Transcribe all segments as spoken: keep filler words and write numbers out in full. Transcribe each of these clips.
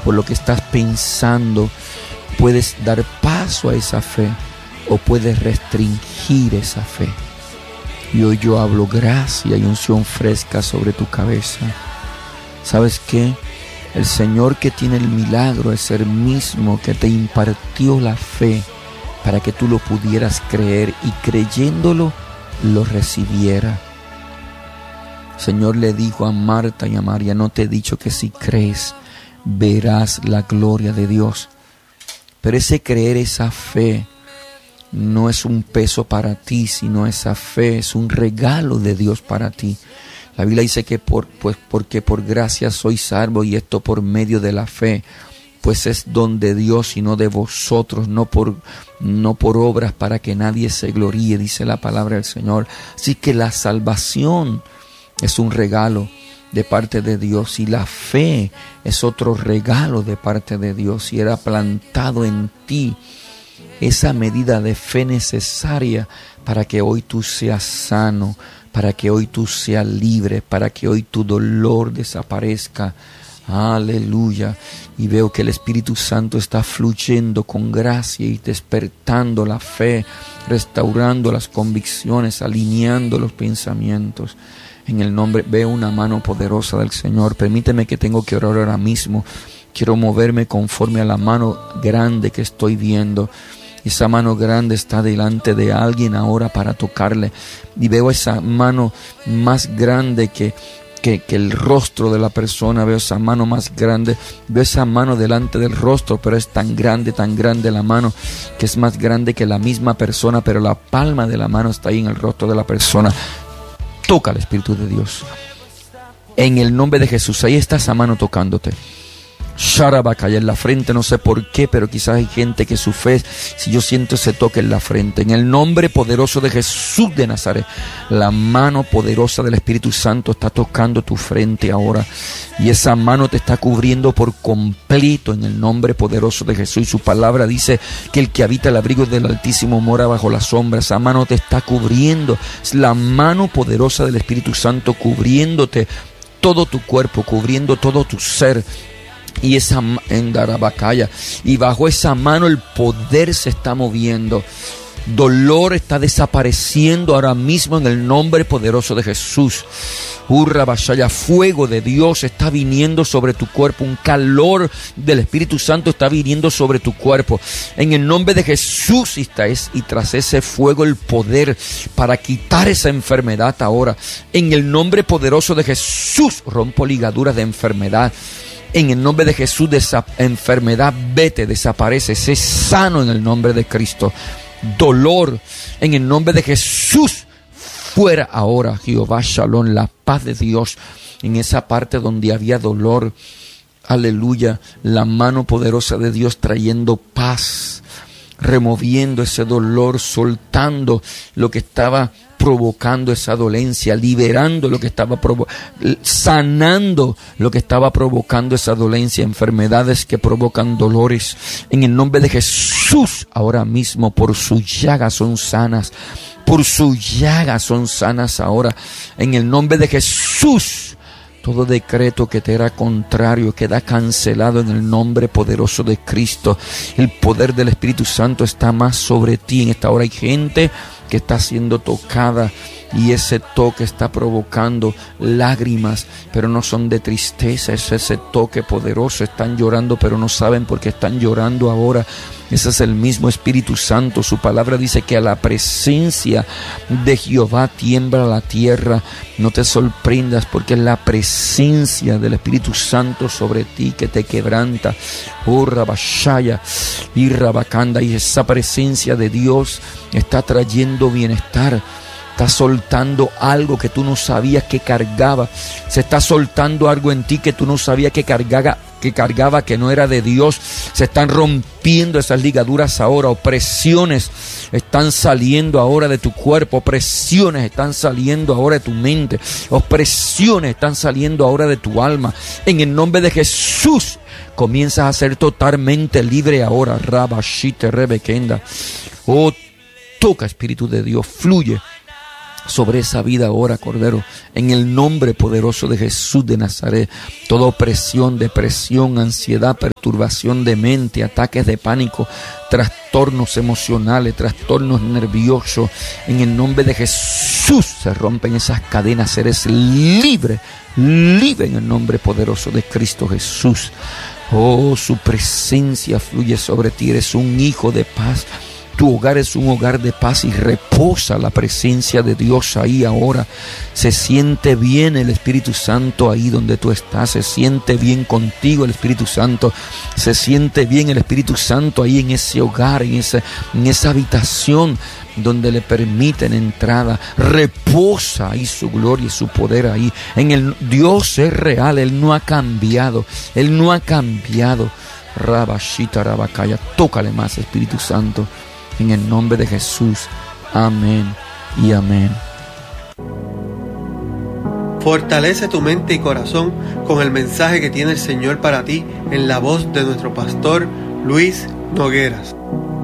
por lo que estás pensando, puedes dar paso a esa fe o puedes restringir esa fe. Y hoy yo hablo gracia y unción fresca sobre tu cabeza. ¿Sabes qué? El Señor que tiene el milagro es el mismo que te impartió la fe para que tú lo pudieras creer y creyéndolo lo recibiera. El Señor le dijo a Marta y a María: no te he dicho que si crees verás la gloria de Dios. Pero ese creer, esa fe, no es un peso para ti, sino esa fe es un regalo de Dios para ti. La Biblia dice que por, pues, porque por gracia sois salvos, y esto por medio de la fe, pues es don de Dios y no de vosotros, no por, no por obras para que nadie se gloríe, dice la palabra del Señor. Así que la salvación es un regalo de parte de Dios y la fe es otro regalo de parte de Dios, y era plantado en ti esa medida de fe necesaria para que hoy tú seas sano, para que hoy tú seas libre, para que hoy tu dolor desaparezca. Aleluya. Y veo que el Espíritu Santo está fluyendo con gracia y despertando la fe, restaurando las convicciones, alineando los pensamientos. En el nombre, veo una mano poderosa del Señor. Permíteme que tengo que orar ahora mismo. Quiero moverme conforme a la mano grande que estoy viendo. Esa mano grande está delante de alguien ahora para tocarle. Y veo esa mano más grande que, que, que el rostro de la persona. Veo esa mano más grande. Veo esa mano delante del rostro, pero es tan grande, tan grande la mano, que es más grande que la misma persona, pero la palma de la mano está ahí en el rostro de la persona. Toca al Espíritu de Dios. En el nombre de Jesús, ahí está esa mano tocándote. Sharabakaya en la frente, no sé por qué, pero quizás hay gente que su fe, si yo siento ese toque en la frente, en el nombre poderoso de Jesús de Nazaret, la mano poderosa del Espíritu Santo está tocando tu frente ahora, y esa mano te está cubriendo por completo en el nombre poderoso de Jesús. Y su palabra dice que el que habita el abrigo del Altísimo mora bajo la sombra. Esa mano te está cubriendo, es la mano poderosa del Espíritu Santo cubriéndote todo tu cuerpo, cubriendo todo tu ser. Y esa en Darabacaya, y bajo esa mano el poder se está moviendo. Dolor está desapareciendo ahora mismo en el nombre poderoso de Jesús. Urra Bashaya, fuego de Dios está viniendo sobre tu cuerpo. Un calor del Espíritu Santo está viniendo sobre tu cuerpo. En el nombre de Jesús, y, está es, y tras ese fuego el poder para quitar esa enfermedad ahora. En el nombre poderoso de Jesús, rompo ligaduras de enfermedad. En el nombre de Jesús, de esa enfermedad, vete, desaparece, sé sano en el nombre de Cristo. Dolor, en el nombre de Jesús, fuera ahora, Jehová Shalom, la paz de Dios. En esa parte donde había dolor, aleluya, la mano poderosa de Dios trayendo paz, removiendo ese dolor, soltando lo que estaba provocando esa dolencia, liberando lo que estaba provo- sanando lo que estaba provocando esa dolencia, enfermedades que provocan dolores. En el nombre de Jesús, ahora mismo, por su llaga son sanas, por su llaga son sanas ahora. En el nombre de Jesús, todo decreto que te era contrario queda cancelado en el nombre poderoso de Cristo. El poder del Espíritu Santo está más sobre ti. En esta hora hay gente que está siendo tocada y ese toque está provocando lágrimas, pero no son de tristeza, es ese toque poderoso. Están llorando, pero no saben por qué están llorando ahora. Ese es el mismo Espíritu Santo. Su palabra dice que a la presencia de Jehová tiembla la tierra. No te sorprendas, porque es la presencia del Espíritu Santo sobre ti que te quebranta. Oh, Rabashaya y Rabacanda, y esa presencia de Dios está trayendo bienestar. Está soltando algo que tú no sabías que cargaba. Se está soltando algo en ti que tú no sabías que cargaba, que cargaba, que no era de Dios. Se están rompiendo esas ligaduras ahora. Opresiones están saliendo ahora de tu cuerpo. Opresiones están saliendo ahora de tu mente. Opresiones están saliendo ahora de tu alma. En el nombre de Jesús, comienzas a ser totalmente libre ahora. Rabashite Rebekenda. Oh, toca, Espíritu de Dios, fluye. sobre esa vida ahora, Cordero, en el nombre poderoso de Jesús de Nazaret. Toda opresión, depresión, ansiedad, perturbación de mente, ataques de pánico, trastornos emocionales, trastornos nerviosos, en el nombre de Jesús se rompen esas cadenas. Eres libre, libre en el nombre poderoso de Cristo Jesús. Oh, su presencia fluye sobre ti. Eres un hijo de paz. Tu hogar es un hogar de paz y reposa la presencia de Dios ahí ahora. Se siente bien el Espíritu Santo ahí donde tú estás. Se siente bien contigo el Espíritu Santo. Se siente bien el Espíritu Santo ahí en ese hogar, en esa, en esa habitación donde le permiten entrada. Reposa ahí su gloria y su poder ahí. En el Dios es real. Él no ha cambiado. Él no ha cambiado. Rabashita Rabakaya. Tócale más, Espíritu Santo. En el nombre de Jesús. Amén y amén. Fortalece tu mente y corazón con el mensaje que tiene el Señor para ti en la voz de nuestro pastor Luis Nogueras.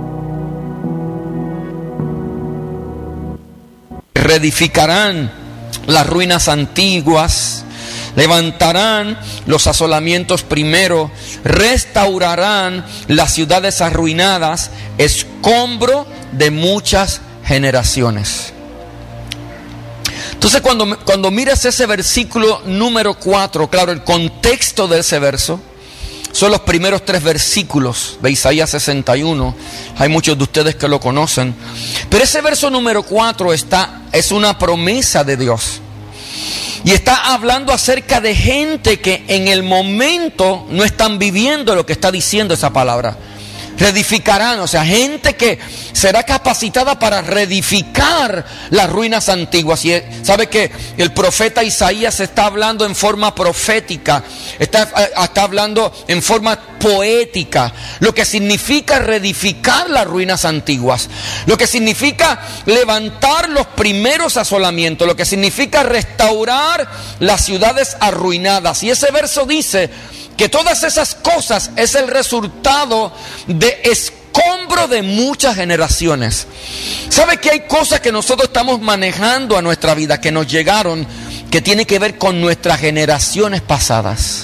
Reedificarán las ruinas antiguas, levantarán los asolamientos primero, restaurarán las ciudades arruinadas, escombro de muchas generaciones. Entonces cuando, cuando miras ese versículo número cuatro, claro, el contexto de ese verso son los primeros tres versículos de Isaías sesenta y uno. Hay muchos de ustedes que lo conocen. Pero ese verso número cuatro está, es una promesa de Dios. Y está hablando acerca de gente que en el momento no están viviendo lo que está diciendo esa palabra. Reedificarán, o sea, gente que será capacitada para reedificar las ruinas antiguas. Y sabe que el profeta Isaías está hablando en forma profética, está, está hablando en forma poética, lo que significa reedificar las ruinas antiguas, lo que significa levantar los primeros asolamientos, lo que significa restaurar las ciudades arruinadas. Y ese verso dice que todas esas cosas es el resultado de escombro de muchas generaciones. ¿Sabe que hay cosas que nosotros estamos manejando a nuestra vida, que nos llegaron, que tiene que ver con nuestras generaciones pasadas?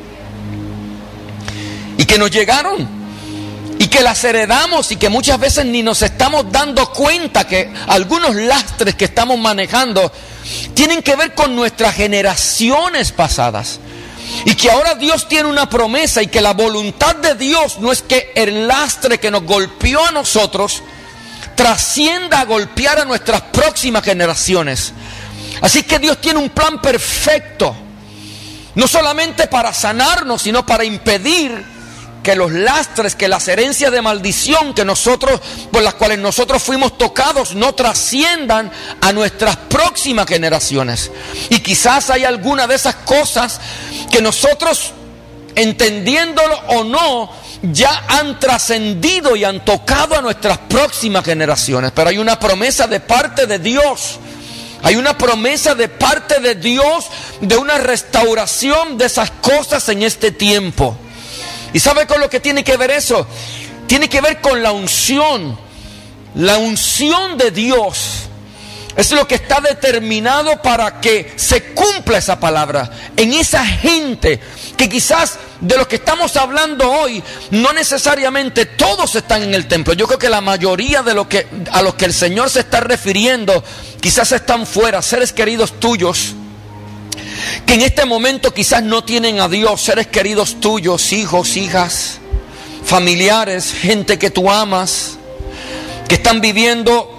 Y que nos llegaron, y que las heredamos, y que muchas veces ni nos estamos dando cuenta que algunos lastres que estamos manejando tienen que ver con nuestras generaciones pasadas. Y que ahora Dios tiene una promesa, y que la voluntad de Dios no es que el lastre que nos golpeó a nosotros trascienda a golpear a nuestras próximas generaciones. Así que Dios tiene un plan perfecto, no solamente para sanarnos, sino para impedir que los lastres, que las herencias de maldición que nosotros, por las cuales nosotros fuimos tocados, no trasciendan a nuestras próximas generaciones. Y quizás hay alguna de esas cosas que nosotros, entendiéndolo o no, ya han trascendido y han tocado a nuestras próximas generaciones. Pero hay una promesa de parte de Dios. Hay una promesa de parte de Dios de una restauración de esas cosas en este tiempo. ¿Y sabe con lo que tiene que ver eso? Tiene que ver con la unción. La unción de Dios es lo que está determinado para que se cumpla esa palabra en esa gente que quizás de los que estamos hablando hoy, no necesariamente todos están en el templo. Yo creo que la mayoría de lo que, a los que el Señor se está refiriendo quizás están fuera, seres queridos tuyos que en este momento quizás no tienen a Dios, seres queridos tuyos, hijos, hijas, familiares, gente que tú amas, que están viviendo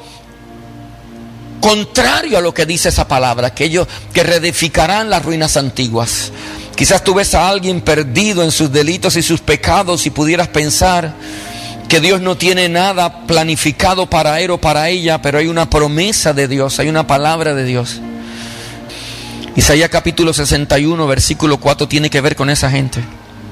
contrario a lo que dice esa palabra, que ellos que reedificarán las ruinas antiguas. Quizás tú ves a alguien perdido en sus delitos y sus pecados y pudieras pensar que Dios no tiene nada planificado para él o para ella, pero hay una promesa de Dios, hay una palabra de Dios. Isaías capítulo sesenta y uno, versículo cuatro, tiene que ver con esa gente.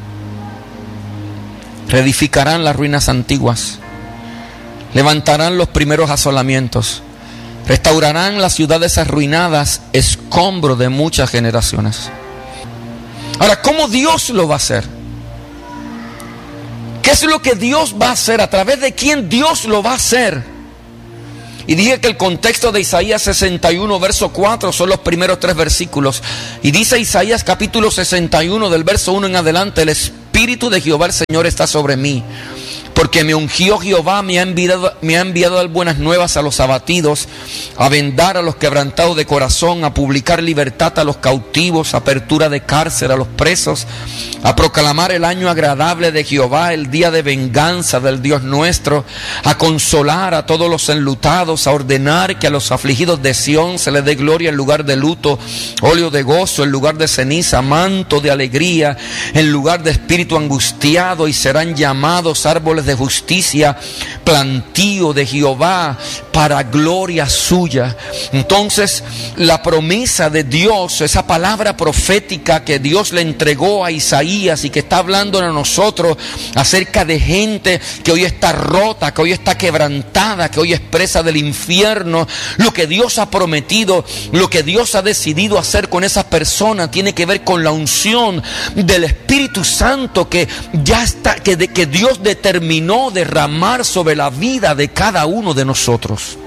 Reedificarán las ruinas antiguas, levantarán los primeros asolamientos, restaurarán las ciudades arruinadas, escombro de muchas generaciones. Ahora, ¿cómo Dios lo va a hacer? ¿Qué es lo que Dios va a hacer? ¿A través de quién Dios lo va a hacer? Y dije que el contexto de Isaías sesenta y uno, verso cuatro, son los primeros tres versículos. Y dice Isaías capítulo sesenta y uno, del verso uno en adelante: el Espíritu de Jehová el Señor está sobre mí, porque me ungió Jehová, me ha enviado, me ha enviado a dar buenas nuevas a los abatidos, a vendar a los quebrantados de corazón, a publicar libertad a los cautivos, apertura de cárcel a los presos, a proclamar el año agradable de Jehová, el día de venganza del Dios nuestro, a consolar a todos los enlutados, a ordenar que a los afligidos de Sión se les dé gloria en lugar de luto, óleo de gozo en lugar de ceniza, manto de alegría en lugar de espíritu angustiado, y serán llamados árboles de justicia, plantío de Jehová para gloria suya. Entonces, la promesa de Dios, esa palabra profética que Dios le entregó a Isaías y que está hablando a nosotros acerca de gente que hoy está rota, que hoy está quebrantada, que hoy es presa del infierno, lo que Dios ha prometido, lo que Dios ha decidido hacer con esas personas tiene que ver con la unción del Espíritu Santo que ya está, que, de, que Dios determinó derramar sobre la vida de cada uno de nosotros.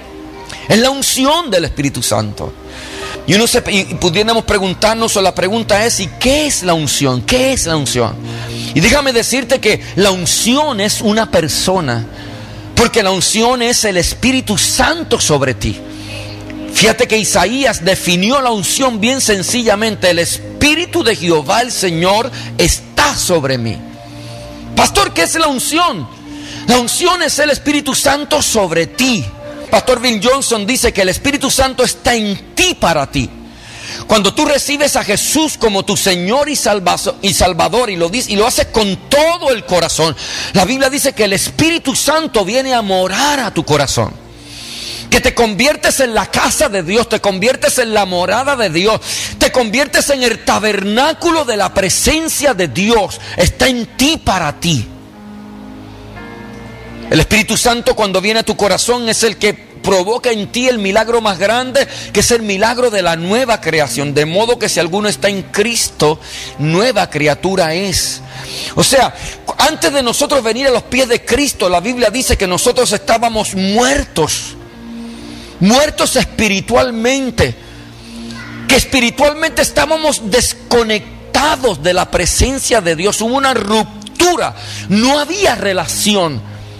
Es la unción del Espíritu Santo. Y uno se, y pudiéramos preguntarnos, o la pregunta es: ¿y qué es la unción? ¿Qué es la unción? Y déjame decirte que la unción es una persona, porque la unción es el Espíritu Santo sobre ti. Fíjate que Isaías definió la unción bien sencillamente: el Espíritu de Jehová el Señor está sobre mí. Pastor, ¿qué es la unción? La unción es el Espíritu Santo sobre ti. Pastor Bill Johnson dice que el Espíritu Santo está en ti para ti. Cuando tú recibes a Jesús como tu Señor y Salvador y lo, dices, y lo haces con todo el corazón, la Biblia dice que el Espíritu Santo viene a morar a tu corazón. Que te conviertes en la casa de Dios, te conviertes en la morada de Dios, te conviertes en el tabernáculo de la presencia de Dios. Está en ti para ti. El Espíritu Santo, cuando viene a tu corazón, es el que provoca en ti el milagro más grande, que es el milagro de la nueva creación. De modo que si alguno está en Cristo, nueva criatura es. O sea, antes de nosotros venir a los pies de Cristo, la Biblia dice que nosotros estábamos muertos. Muertos espiritualmente, que espiritualmente estábamos desconectados de la presencia de Dios. Hubo una ruptura, no había relación,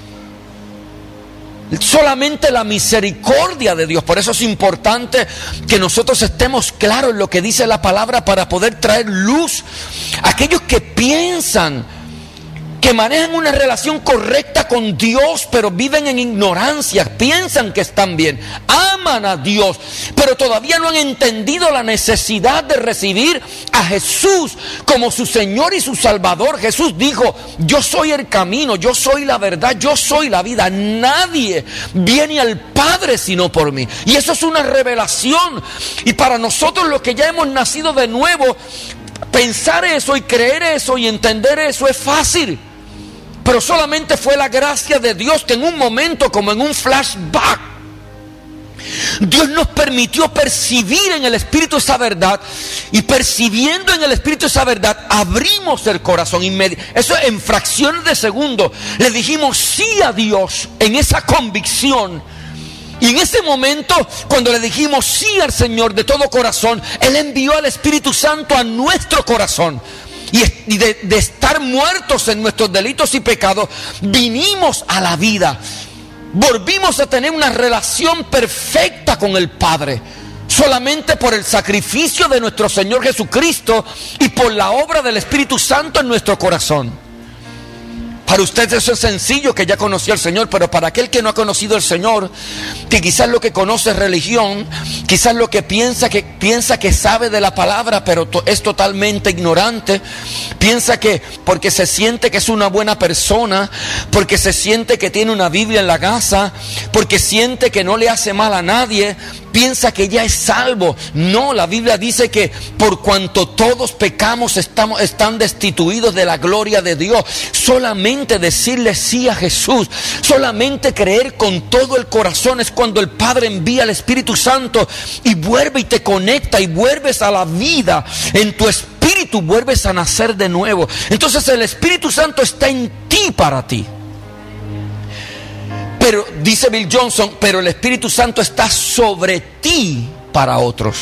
solamente la misericordia de Dios. Por eso es importante que nosotros estemos claros en lo que dice la palabra, para poder traer luz a aquellos que piensan que manejan una relación correcta con Dios, pero viven en ignorancia, piensan que están bien, aman a Dios, pero todavía no han entendido la necesidad de recibir a Jesús como su Señor y su Salvador. Jesús dijo: yo soy el camino, yo soy la verdad, yo soy la vida. Nadie viene al Padre sino por mí. Y eso es una revelación. Y para nosotros, los que ya hemos nacido de nuevo, pensar eso y creer eso y entender eso es fácil. Pero solamente fue la gracia de Dios que en un momento, como en un flashback, Dios nos permitió percibir en el Espíritu esa verdad. Y percibiendo en el Espíritu esa verdad, abrimos el corazón. Eso en fracciones de segundo. Le dijimos sí a Dios en esa convicción. Y en ese momento, cuando le dijimos sí al Señor de todo corazón, Él envió al Espíritu Santo a nuestro corazón. Y de, de estar muertos en nuestros delitos y pecados, vinimos a la vida. Volvimos a tener una relación perfecta con el Padre, solamente por el sacrificio de nuestro Señor Jesucristo y por la obra del Espíritu Santo en nuestro corazón. Para usted eso es sencillo, que ya conoció al Señor, pero para aquel que no ha conocido al Señor, que quizás lo que conoce es religión, quizás lo que piensa que piensa que sabe de la palabra, pero to, es totalmente ignorante, piensa que porque se siente que es una buena persona, porque se siente que tiene una Biblia en la casa, porque siente que no le hace mal a nadie, piensa que ya es salvo. No, la Biblia dice que por cuanto todos pecamos estamos, están destituidos de la gloria de Dios. Solamente decirle sí a Jesús, solamente creer con todo el corazón es cuando el Padre envía al Espíritu Santo y vuelve y te conecta y vuelves a la vida. En tu espíritu vuelves a nacer de nuevo. Entonces el Espíritu Santo está en ti para ti. Pero dice Bill Johnson, pero el Espíritu Santo está sobre ti para otros.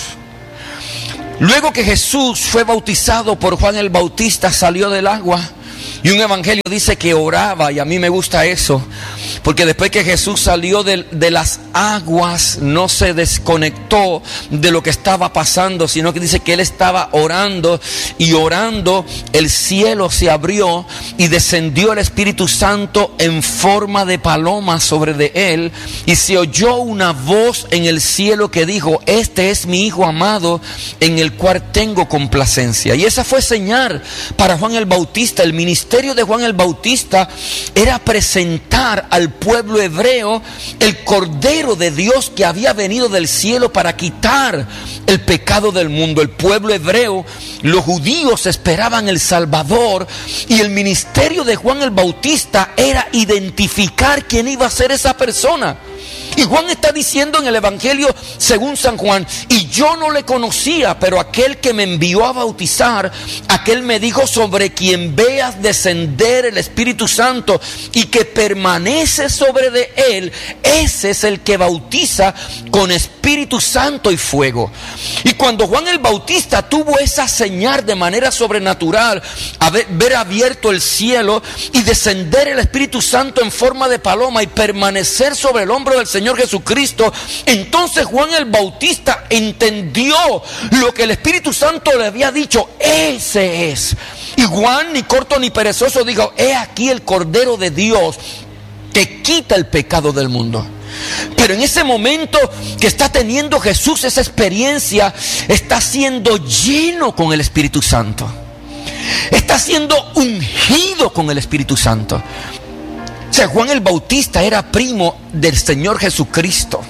Luego que Jesús fue bautizado por Juan el Bautista, salió del agua. Y un evangelio dice que oraba, y a mí me gusta eso, porque después que Jesús salió de, de las aguas, no se desconectó de lo que estaba pasando, sino que dice que Él estaba orando, y orando el cielo se abrió y descendió el Espíritu Santo en forma de paloma sobre de Él, y se oyó una voz en el cielo que dijo: este es mi Hijo amado, en el cual tengo complacencia. Y esa fue señal para Juan el Bautista. El ministerio de Juan el Bautista era presentar al pueblo hebreo el Cordero de Dios que había venido del cielo para quitar el pecado del mundo. El pueblo hebreo, los judíos, esperaban el Salvador, y el ministerio de Juan el Bautista era identificar quién iba a ser esa persona. Y Juan está diciendo en el Evangelio según San Juan: y yo no le conocía, pero aquel que me envió a bautizar, aquel me dijo: sobre quien veas descender el Espíritu Santo y que permanece sobre de él, ese es el que bautiza con Espíritu Santo y fuego. Y cuando Juan el Bautista tuvo esa señal de manera sobrenatural, a ver, ver abierto el cielo y descender el Espíritu Santo en forma de paloma y permanecer sobre el hombro del Señor Jesucristo, entonces Juan el Bautista entendió lo que el Espíritu Santo le había dicho: ese es. Y Juan, ni corto ni perezoso, dijo: he aquí el Cordero de Dios que quita el pecado del mundo. Pero en ese momento que está teniendo Jesús esa experiencia, está siendo lleno con el Espíritu Santo, está siendo ungido con el Espíritu Santo. O sea, Juan el Bautista era primo del Señor Jesucristo.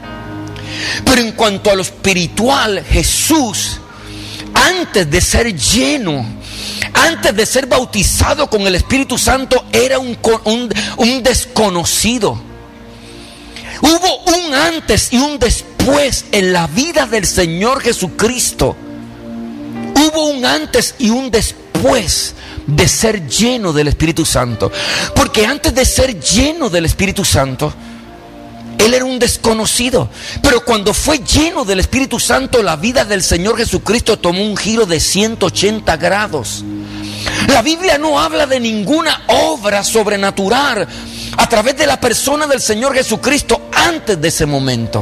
Pero en cuanto a lo espiritual, Jesús, antes de ser lleno, antes de ser bautizado con el Espíritu Santo, era un, un, un desconocido. Hubo un antes y un después en la vida del Señor Jesucristo. Hubo un antes y un después de ser lleno del Espíritu Santo. Porque antes de ser lleno del Espíritu Santo, Él era un desconocido. Pero cuando fue lleno del Espíritu Santo, la vida del Señor Jesucristo tomó un giro de ciento ochenta grados. La Biblia no habla de ninguna obra sobrenatural a través de la persona del Señor Jesucristo antes de ese momento.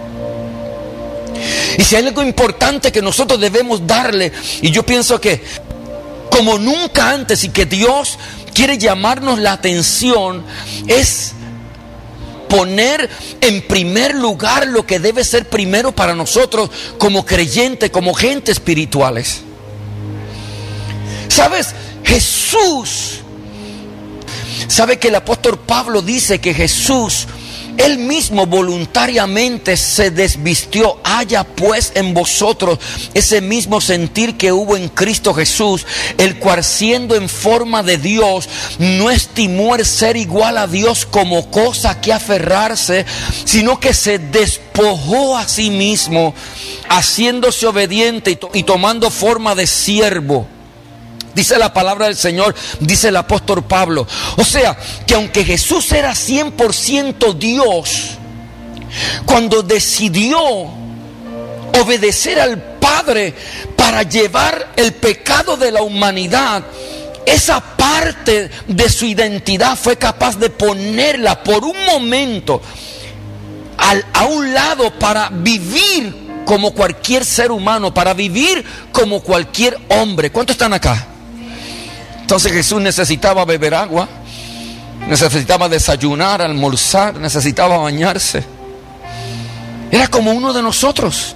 Y si hay algo importante que nosotros debemos darle, y yo pienso que como nunca antes, y que Dios quiere llamarnos la atención, es poner en primer lugar lo que debe ser primero para nosotros como creyentes, como gente espirituales. ¿Sabes? Jesús, ¿sabe que el apóstol Pablo dice que Jesús, Él mismo voluntariamente se desvistió? Haya pues en vosotros ese mismo sentir que hubo en Cristo Jesús, el cual siendo en forma de Dios, no estimó el ser igual a Dios como cosa que aferrarse, sino que se despojó a sí mismo, haciéndose obediente y, to- y tomando forma de siervo. Dice la palabra del Señor, dice el apóstol Pablo. O sea, que aunque Jesús era cien por ciento Dios, cuando decidió obedecer al Padre para llevar el pecado de la humanidad, esa parte de su identidad fue capaz de ponerla por un momento al, a un lado para vivir como cualquier ser humano, para vivir como cualquier hombre. ¿Cuántos están acá? Entonces Jesús necesitaba beber agua, necesitaba desayunar, almorzar, necesitaba bañarse. Era como uno de nosotros.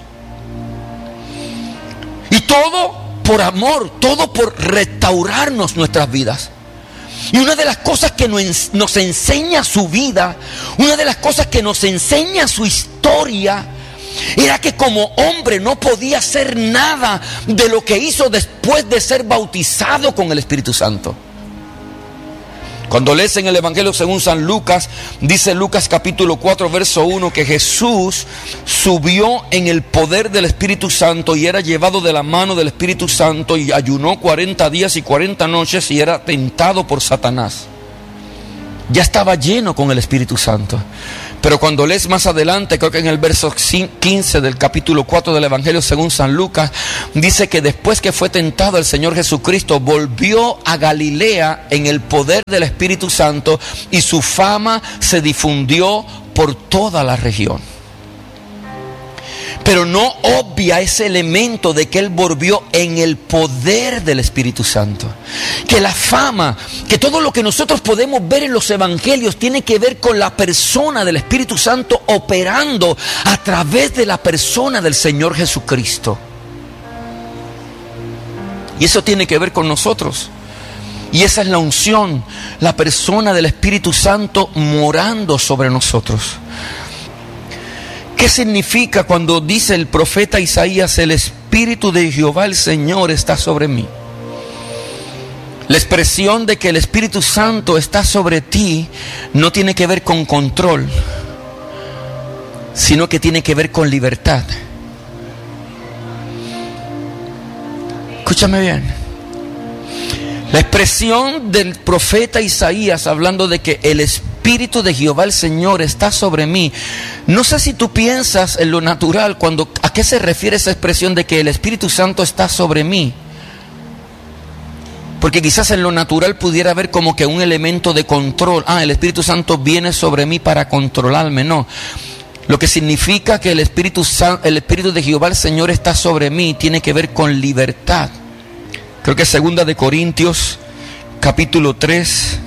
Y todo por amor, todo por restaurarnos nuestras vidas. Y una de las cosas que nos, nos enseña su vida, una de las cosas que nos enseña su historia, era que como hombre no podía hacer nada de lo que hizo después de ser bautizado con el Espíritu Santo. Cuando lees en el Evangelio según San Lucas, dice Lucas capítulo cuatro verso uno, que Jesús subió en el poder del Espíritu Santo y era llevado de la mano del Espíritu Santo y ayunó cuarenta días y cuarenta noches y era tentado por Satanás. ya estaba lleno con el Espíritu Santo. Pero cuando lees más adelante, creo que en el verso quince del capítulo cuatro del Evangelio según San Lucas, dice que después que fue tentado el Señor Jesucristo, volvió a Galilea en el poder del Espíritu Santo y su fama se difundió por toda la región. Pero no obvia ese elemento de que él volvió en el poder del Espíritu Santo. Que la fama, que todo lo que nosotros podemos ver en los evangelios tiene que ver con la persona del Espíritu Santo operando a través de la persona del Señor Jesucristo. Y eso tiene que ver con nosotros. Y esa es la unción, la persona del Espíritu Santo morando sobre nosotros. ¿Qué significa cuando dice el profeta Isaías, el Espíritu de Jehová el Señor está sobre mí? La expresión de que el Espíritu Santo está sobre ti no tiene que ver con control, sino que tiene que ver con libertad. Escúchame bien. La expresión del profeta Isaías hablando de que el Espíritu de Jehová el Señor está sobre mí. No sé si tú piensas en lo natural, cuando, ¿a qué se refiere esa expresión de que el Espíritu Santo está sobre mí? Porque quizás en lo natural pudiera haber como que un elemento de control. Ah, el Espíritu Santo viene sobre mí para controlarme. No. Lo que significa que el Espíritu San, el Espíritu de Jehová el Señor está sobre mí tiene que ver con libertad. Creo que es segunda de Corintios, capítulo tres.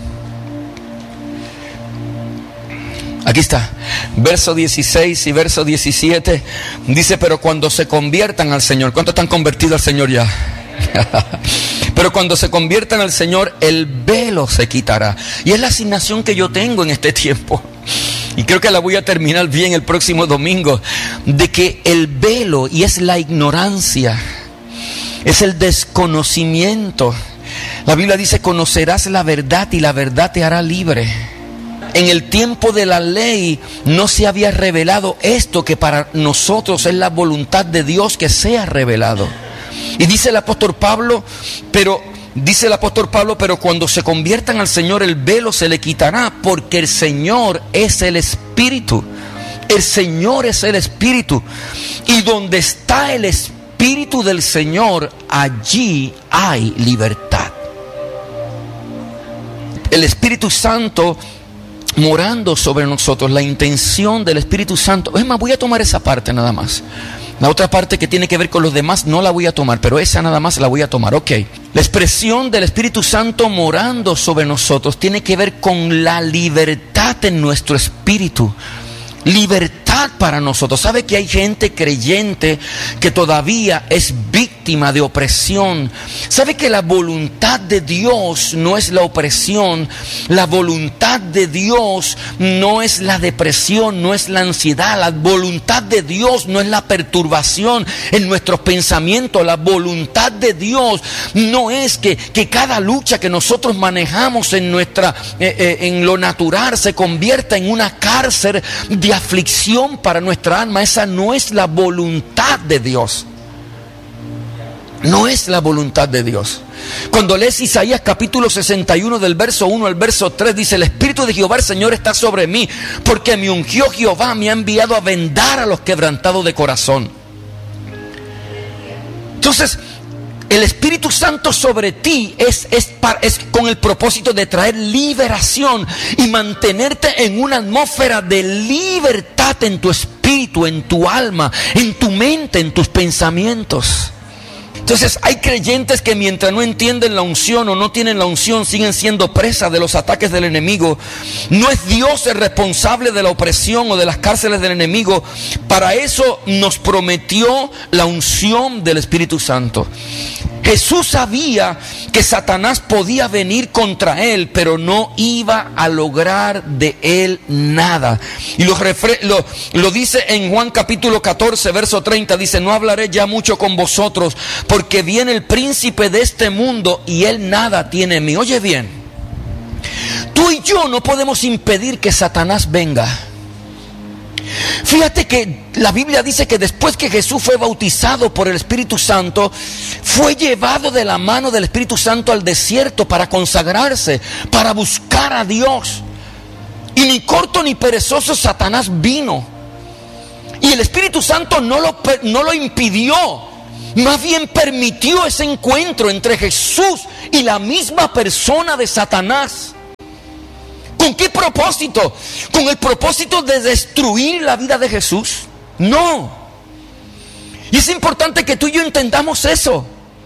Aquí está, verso dieciséis y verso diecisiete. Dice, pero cuando se conviertan al Señor. ¿Cuántos están convertidos al Señor ya? Pero cuando se conviertan al Señor, el velo se quitará. Y es la asignación que yo tengo en este tiempo. Y creo que la voy a terminar bien el próximo domingo. De que el velo, y es la ignorancia, es el desconocimiento. La Biblia dice, conocerás la verdad y la verdad te hará libre. En el tiempo de la ley no se había revelado esto que para nosotros es la voluntad de Dios que sea revelado. Y dice el apóstol Pablo, pero dice el apóstol Pablo, pero cuando se conviertan al Señor el velo se le quitará, porque el Señor es el Espíritu. El Señor es el Espíritu. Y donde está el Espíritu del Señor, allí hay libertad. El Espíritu Santo morando sobre nosotros, la intención del Espíritu Santo. Es más, voy a tomar esa parte nada más. La otra parte que tiene que ver con los demás no la voy a tomar, pero esa nada más la voy a tomar. Ok. La expresión del Espíritu Santo morando sobre nosotros tiene que ver con la libertad en nuestro espíritu. Libertad para nosotros. ¿Sabe que hay gente creyente que todavía es víctima de opresión? ¿Sabe que la voluntad de Dios no es la opresión? La voluntad de Dios no es la depresión, no es la ansiedad. La voluntad de Dios no es la perturbación en nuestros pensamientos. La voluntad de Dios no es que, que cada lucha que nosotros manejamos en nuestra eh, eh, en lo natural se convierta en una cárcel de aflicción para nuestra alma. Esa no es la voluntad de Dios. No es la voluntad de Dios. Cuando lees Isaías capítulo sesenta y uno del verso uno al verso tres, dice, el Espíritu de Jehová el Señor está sobre mí, porque me ungió Jehová, me ha enviado a vendar a los quebrantados de corazón. Entonces, el Espíritu Santo sobre ti es, es, para, es con el propósito de traer liberación y mantenerte en una atmósfera de libertad en tu espíritu, en tu alma, en tu mente, en tus pensamientos. Entonces hay creyentes que mientras no entienden la unción o no tienen la unción siguen siendo presas de los ataques del enemigo. No es Dios el responsable de la opresión o de las cárceles del enemigo. Para eso nos prometió la unción del Espíritu Santo. Jesús sabía que Satanás podía venir contra él, pero no iba a lograr de él nada. Y lo, refre- lo, lo dice en Juan capítulo catorce, verso treinta, dice, no hablaré ya mucho con vosotros, porque viene el príncipe de este mundo y él nada tiene en mí. Oye bien, tú y yo no podemos impedir que Satanás venga. Fíjate que la Biblia dice que después que Jesús fue bautizado por el Espíritu Santo, fue llevado de la mano del Espíritu Santo al desierto para consagrarse, para buscar a Dios. Y ni corto ni perezoso Satanás vino. Y el Espíritu Santo no lo, no lo impidió. Más bien permitió ese encuentro entre Jesús y la misma persona de Satanás. ¿Con qué propósito? ¿Con el propósito de destruir la vida de Jesús? No. Y es importante que tú y yo entendamos eso.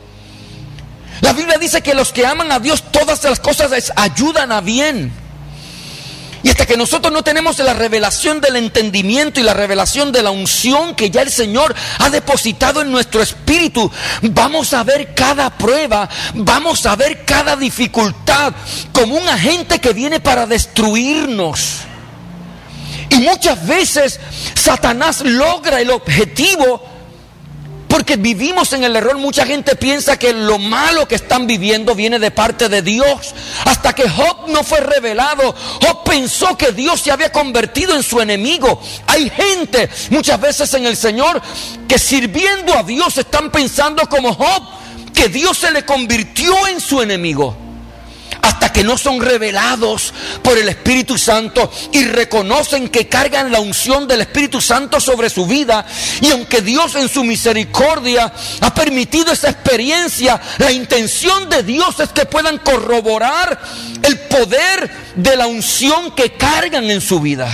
La Biblia dice que los que aman a Dios, todas las cosas les ayudan a bien. Y hasta que nosotros no tenemos la revelación del entendimiento y la revelación de la unción que ya el Señor ha depositado en nuestro espíritu, vamos a ver cada prueba, vamos a ver cada dificultad como un agente que viene para destruirnos. Y muchas veces Satanás logra el objetivo porque vivimos en el error. Mucha gente piensa que lo malo que están viviendo viene de parte de Dios. Hasta que Job no fue revelado, Job pensó que Dios se había convertido en su enemigo. Hay gente muchas veces en el Señor que sirviendo a Dios están pensando como Job, que Dios se le convirtió en su enemigo. Hasta que no son revelados por el Espíritu Santo y reconocen que cargan la unción del Espíritu Santo sobre su vida. Y aunque Dios en su misericordia ha permitido esa experiencia, la intención de Dios es que puedan corroborar el poder de la unción que cargan en su vida.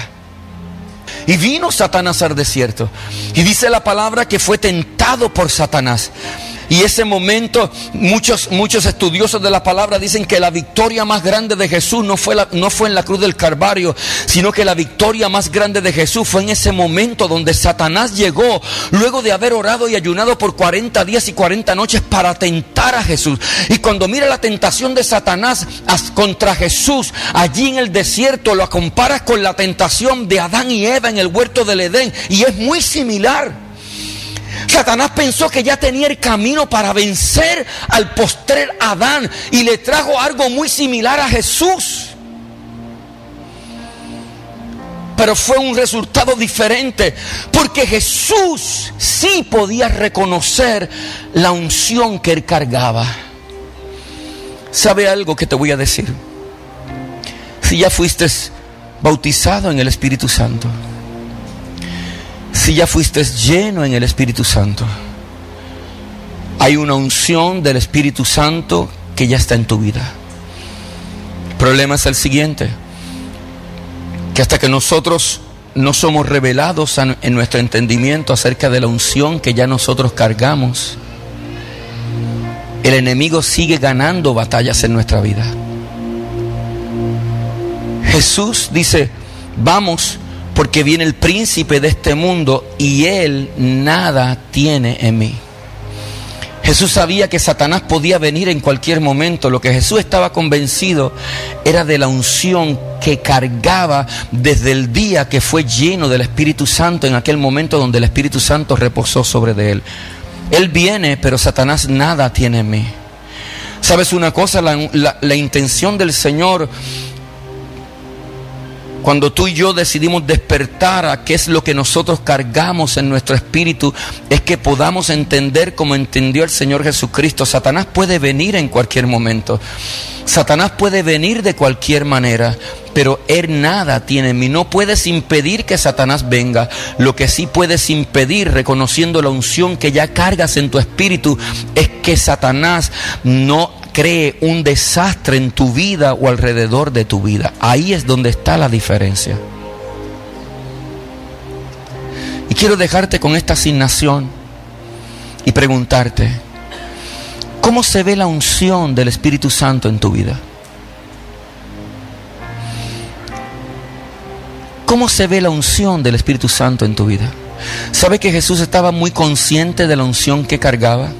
Y vino Satanás al desierto. Y dice la palabra que fue tentado por Satanás. Y ese momento, muchos, muchos estudiosos de la palabra dicen que la victoria más grande de Jesús no fue, la, no fue en la cruz del Calvario, sino que la victoria más grande de Jesús fue en ese momento donde Satanás llegó, luego de haber orado y ayunado por cuarenta días y cuarenta noches para tentar a Jesús. Y cuando mira la tentación de Satanás contra Jesús allí en el desierto, lo comparas con la tentación de Adán y Eva en el huerto del Edén, y es muy similar. Satanás pensó que ya tenía el camino para vencer al postrer Adán y le trajo algo muy similar a Jesús. Pero fue un resultado diferente, porque Jesús sí podía reconocer la unción que él cargaba. ¿Sabe algo que te voy a decir? Si ya fuiste bautizado en el Espíritu Santo, si ya fuiste lleno en el Espíritu Santo, hay una unción del Espíritu Santo que ya está en tu vida. El problema es el siguiente, que hasta que nosotros no somos revelados en nuestro entendimiento acerca de la unción que ya nosotros cargamos, el enemigo sigue ganando batallas en nuestra vida. Jesús dice, vamos, porque viene el príncipe de este mundo y él nada tiene en mí. Jesús sabía que Satanás podía venir en cualquier momento. Lo que Jesús estaba convencido era de la unción que cargaba desde el día que fue lleno del Espíritu Santo, en aquel momento donde el Espíritu Santo reposó sobre de él. Él viene, pero Satanás nada tiene en mí. ¿Sabes una cosa? La, la, la intención del Señor, cuando tú y yo decidimos despertar a qué es lo que nosotros cargamos en nuestro espíritu, es que podamos entender como entendió el Señor Jesucristo. Satanás puede venir en cualquier momento. Satanás puede venir de cualquier manera, pero él nada tiene en mí. No puedes impedir que Satanás venga. Lo que sí puedes impedir, reconociendo la unción que ya cargas en tu espíritu, es que Satanás no cree un desastre en tu vida o alrededor de tu vida. Ahí es donde está la diferencia. Y quiero dejarte con esta asignación y preguntarte, ¿cómo se ve la unción del Espíritu Santo en tu vida? ¿Cómo se ve la unción del Espíritu Santo en tu vida? ¿Sabe que Jesús estaba muy consciente de la unción que cargaba?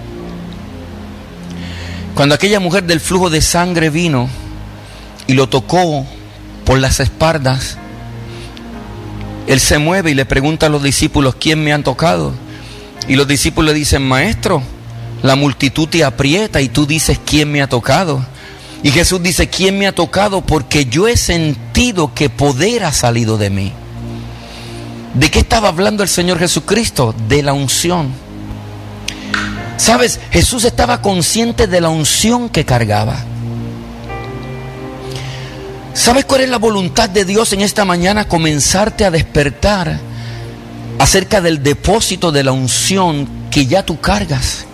Cuando aquella mujer del flujo de sangre vino y lo tocó por las espaldas, él se mueve y le pregunta a los discípulos, ¿quién me han tocado? Y los discípulos le dicen, maestro, la multitud te aprieta y tú dices, ¿quién me ha tocado? Y Jesús dice, ¿quién me ha tocado? Porque yo he sentido que poder ha salido de mí. ¿De qué estaba hablando el Señor Jesucristo? De la unción. ¿Sabes? Jesús estaba consciente de la unción que cargaba. ¿Sabes cuál es la voluntad de Dios en esta mañana? Comenzarte a despertar acerca del depósito de la unción que ya tú cargas.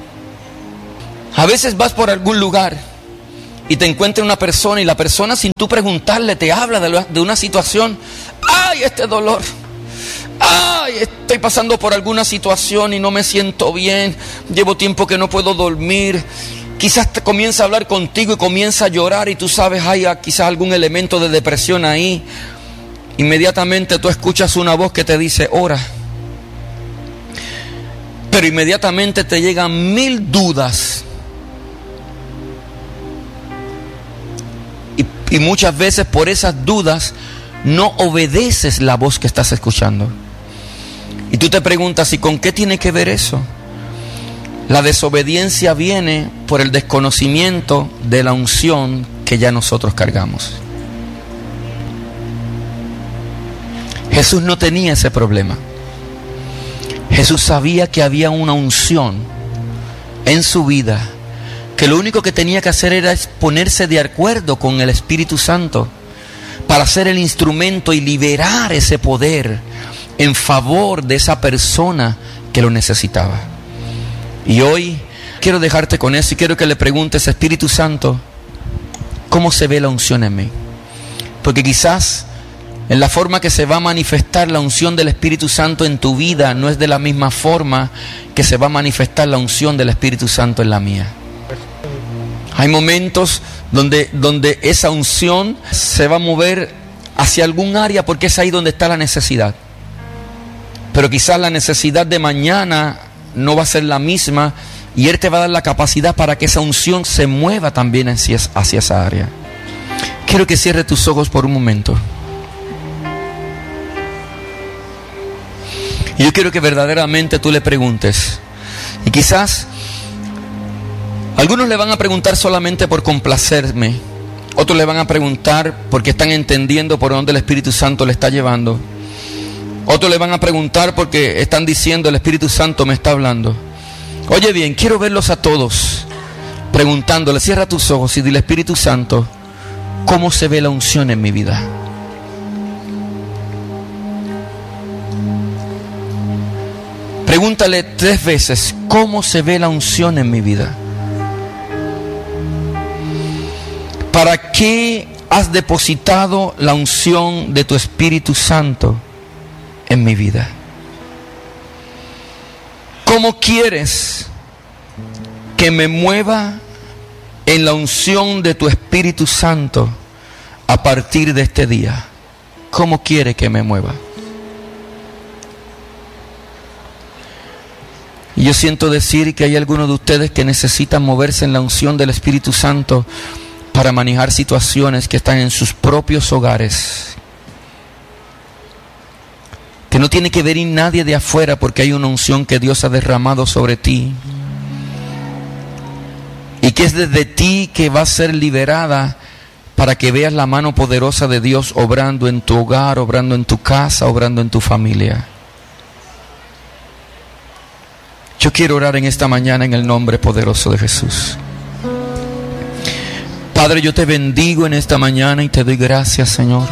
A veces vas por algún lugar y te encuentra una persona y la persona, sin tú preguntarle, te habla de, lo, de una situación. ¡Ay, este dolor! ¡Ay, estoy pasando por alguna situación y no me siento bien! Llevo tiempo que no puedo dormir. Quizás te comienza a hablar contigo y comienza a llorar y tú sabes, hay quizás algún elemento de depresión ahí. Inmediatamente tú escuchas una voz que te dice, ora. Pero inmediatamente te llegan mil dudas. Y, y muchas veces por esas dudas no obedeces la voz que estás escuchando. Y tú te preguntas, ¿y con qué tiene que ver eso? La desobediencia viene por el desconocimiento de la unción que ya nosotros cargamos. Jesús no tenía ese problema. Jesús sabía que había una unción en su vida, que lo único que tenía que hacer era ponerse de acuerdo con el Espíritu Santo para ser el instrumento y liberar ese poder en favor de esa persona que lo necesitaba. Y hoy quiero dejarte con eso y quiero que le preguntes, Espíritu Santo, ¿cómo se ve la unción en mí? Porque quizás en la forma que se va a manifestar la unción del Espíritu Santo en tu vida no es de la misma forma que se va a manifestar la unción del Espíritu Santo en la mía. Hay momentos donde, donde esa unción se va a mover hacia algún área porque es ahí donde está la necesidad. Pero quizás la necesidad de mañana no va a ser la misma y Él te va a dar la capacidad para que esa unción se mueva también hacia, hacia esa área. Quiero que cierres tus ojos por un momento. Y yo quiero que verdaderamente tú le preguntes. Y quizás algunos le van a preguntar solamente por complacerme. Otros le van a preguntar porque están entendiendo por dónde el Espíritu Santo le está llevando. Otros le van a preguntar porque están diciendo, el Espíritu Santo me está hablando. Oye bien, quiero verlos a todos preguntándole, cierra tus ojos y dile, Espíritu Santo, ¿cómo se ve la unción en mi vida? Pregúntale tres veces, ¿cómo se ve la unción en mi vida? ¿Para qué has depositado la unción de tu Espíritu Santo en mi vida? ¿Cómo quieres que me mueva en la unción de tu Espíritu Santo a partir de este día? ¿Cómo quiere que me mueva? Y yo siento decir que hay algunos de ustedes que necesitan moverse en la unción del Espíritu Santo para manejar situaciones que están en sus propios hogares, que no tiene que venir nadie de afuera porque hay una unción que Dios ha derramado sobre ti y que es desde ti que va a ser liberada para que veas la mano poderosa de Dios obrando en tu hogar, obrando en tu casa, obrando en tu familia. Yo quiero orar en esta mañana en el nombre poderoso de Jesús. Padre, yo te bendigo en esta mañana y te doy gracias, Señor.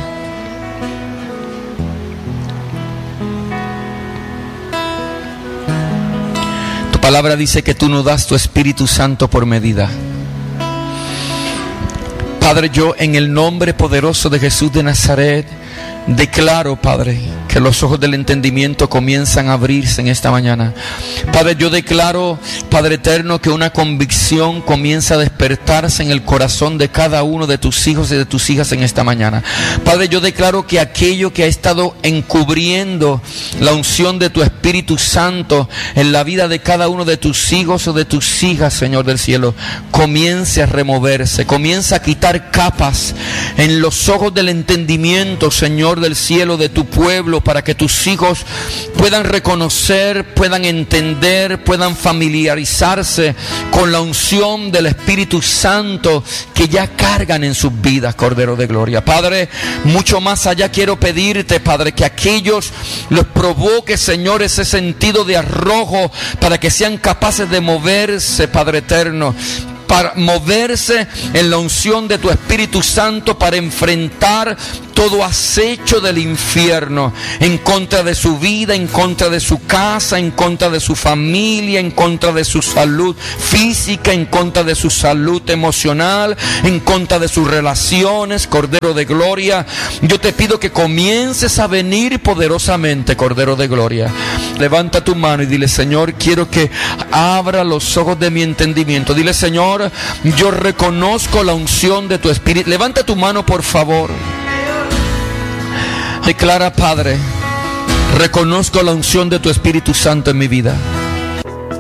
Tu palabra dice que tú no das tu Espíritu Santo por medida. Padre, yo en el nombre poderoso de Jesús de Nazaret declaro, Padre, que los ojos del entendimiento comienzan a abrirse en esta mañana. Padre, yo declaro, Padre eterno, que una convicción comienza a despertarse en el corazón de cada uno de tus hijos y de tus hijas en esta mañana. Padre, yo declaro que aquello que ha estado encubriendo la unción de tu Espíritu Santo en la vida de cada uno de tus hijos o de tus hijas, Señor del cielo, comience a removerse, comienza a quitar capas en los ojos del entendimiento, Señor del cielo, de tu pueblo, para que tus hijos puedan reconocer, puedan entender, puedan familiarizarse con la unción del Espíritu Santo que ya cargan en sus vidas, Cordero de Gloria. Padre, mucho más allá quiero pedirte, Padre, que aquellos los provoque, Señor, ese sentido de arrojo para que sean capaces de moverse, Padre eterno, para moverse en la unción de tu Espíritu Santo para enfrentar todo acecho del infierno en contra de su vida, en contra de su casa, en contra de su familia, en contra de su salud física, en contra de su salud emocional, en contra de sus relaciones. Cordero de Gloria, yo te pido que comiences a venir poderosamente, Cordero de Gloria. Levanta tu mano y dile: Señor, quiero que abra los ojos de mi entendimiento. Dile: Señor, yo reconozco la unción de tu Espíritu. Levanta tu mano, por favor. Declara: Padre, reconozco la unción de tu Espíritu Santo en mi vida.